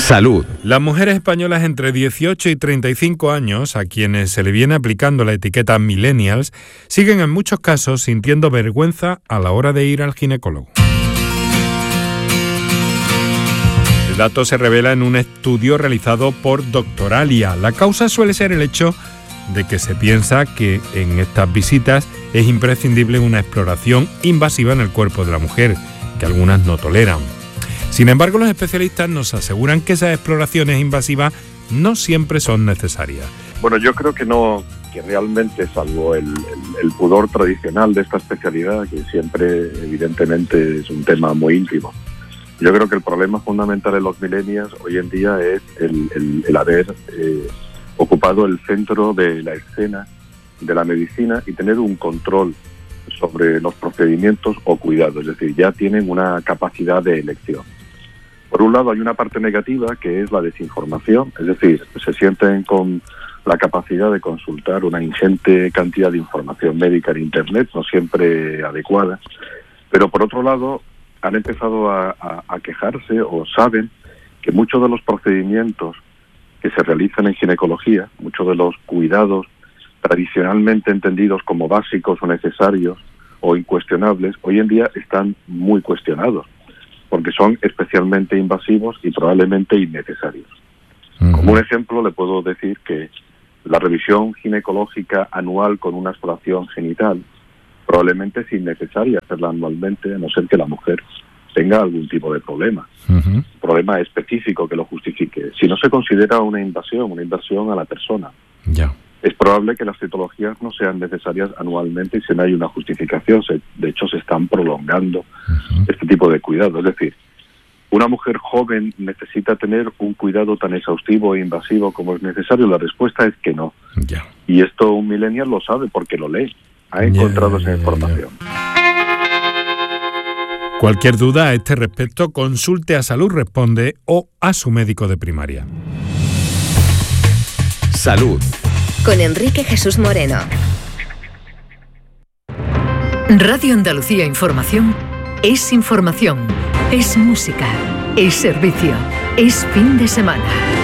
Salud. Las mujeres españolas entre 18 y 35 años, a quienes se le viene aplicando la etiqueta millennials, siguen en muchos casos sintiendo vergüenza a la hora de ir al ginecólogo. El dato se revela en un estudio realizado por Doctoralia. La causa suele ser el hecho de que se piensa que en estas visitas es imprescindible una exploración invasiva en el cuerpo de la mujer, que algunas no toleran. Sin embargo, los especialistas nos aseguran que esas exploraciones invasivas no siempre son necesarias. Bueno, yo creo que no, que realmente, salvo el pudor tradicional de esta especialidad, que siempre evidentemente es un tema muy íntimo, yo creo que el problema fundamental de los millennials hoy en día es el haber ocupado el centro de la escena de la medicina y tener un control sobre los procedimientos o cuidados, es decir, ya tienen una capacidad de elección. Por un lado hay una parte negativa que es la desinformación, es decir, se sienten con la capacidad de consultar una ingente cantidad de información médica en Internet, no siempre adecuada, pero por otro lado han empezado a quejarse o saben que muchos de los procedimientos que se realizan en ginecología, muchos de los cuidados tradicionalmente entendidos como básicos o necesarios o incuestionables, hoy en día están muy cuestionados, porque son especialmente invasivos y probablemente innecesarios. Como un ejemplo, le puedo decir que la revisión ginecológica anual con una exploración genital probablemente es innecesaria hacerla anualmente, a no ser que la mujer tenga algún tipo de problema, problema específico que lo justifique. Si no se considera una inversión a la persona, es probable que las citologías no sean necesarias anualmente y si no hay una justificación. De hecho, se están prolongando este tipo de cuidados. Es decir, ¿una mujer joven necesita tener un cuidado tan exhaustivo e invasivo como es necesario? La respuesta es que no. Y esto un millennial lo sabe porque lo lee. Ha encontrado esa información. Cualquier duda a este respecto, consulte a Salud Responde o a su médico de primaria. Salud. Con Enrique Jesús Moreno. Radio Andalucía Información es información, es música, es servicio, es fin de semana.